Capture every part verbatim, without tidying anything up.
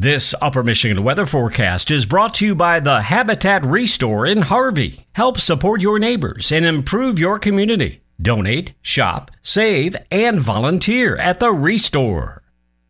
This Upper Michigan weather forecast is brought to you by the Habitat Restore in Harvey. Help support your neighbors and improve your community. Donate, shop, save, and volunteer at the Restore.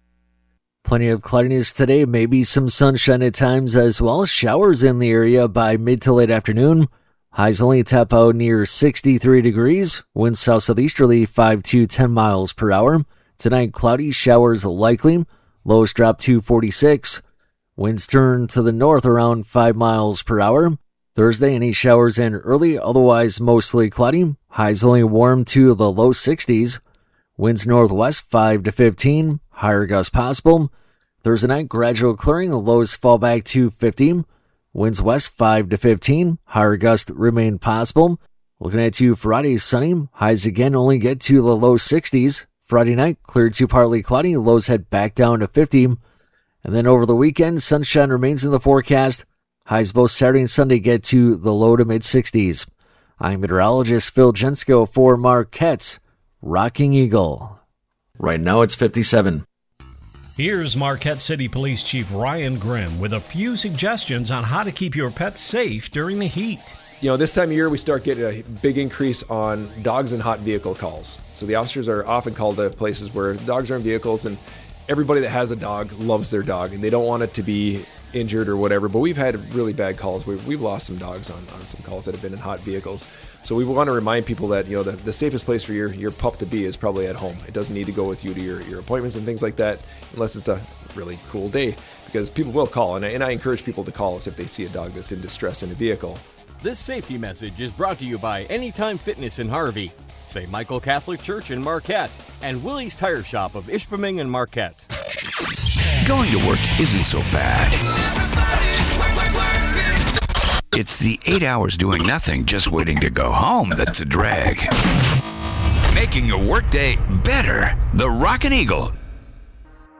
Plenty of cloudiness today, maybe some sunshine at times as well. Showers in the area by mid to late afternoon. Highs only top out near sixty-three degrees. Winds south-southeasterly five to ten miles per hour. Tonight, cloudy, showers likely. Lows drop to forty-six. Winds turn to the north around five miles per hour. Thursday, any showers in early, otherwise mostly cloudy. Highs only warm to the low sixties. Winds northwest five to fifteen. Higher gusts possible. Thursday night, gradual clearing. Lows fall back to fifty. Winds west five to fifteen. Higher gusts remain possible. Looking at to Friday, sunny. Highs again only get to the low sixties. Friday night, cleared to partly cloudy. Lows head back down to fifty. And then over the weekend, sunshine remains in the forecast. Highs both Saturday and Sunday get to the low to mid-sixties. I'm meteorologist Phil Jensko for Marquette's Rocking Eagle. Right now it's fifty-seven. Here's Marquette City Police Chief Ryan Grimm with a few suggestions on how to keep your pets safe during the heat. You know, this time of year we start getting a big increase on dogs and hot vehicle calls. So the officers are often called to places where dogs are in vehicles, and everybody that has a dog loves their dog, and they don't want it to be injured or whatever. But we've had really bad calls. We've, we've lost some dogs on, on some calls that have been in hot vehicles. So we want to remind people that, you know, the, the safest place for your, your pup to be is probably at home. It doesn't need to go with you to your, your appointments and things like that, unless it's a really cool day, because people will call, and I, and I encourage people to call us if they see a dog that's in distress in a vehicle. This safety message is brought to you by Anytime Fitness in Harvey, Saint Michael Catholic Church in Marquette, and Willie's Tire Shop of Ishpeming and Marquette. Going to work isn't so bad. It's the eight hours doing nothing, just waiting to go home that's a drag. Making your workday better. The Rockin' Eagle